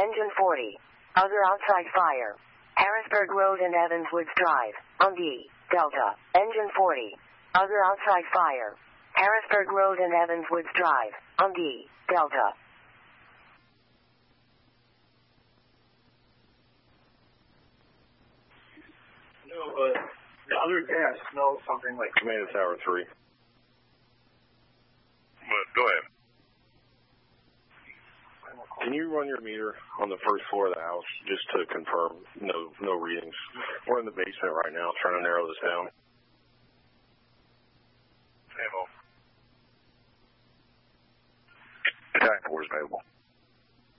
Engine 40. Other outside fire. Harrisburg Road and Evans Woods Drive, on D, Delta. Engine 40. Other outside fire. Harrisburg Road and Evans Woods Drive, on D, Delta. No, the other day I smelled something like Command Tower 3. Go ahead. Can you run your meter on the first floor of the house just to confirm no readings? We're in the basement right now trying to narrow this down. Ammo. Attack 4 is available.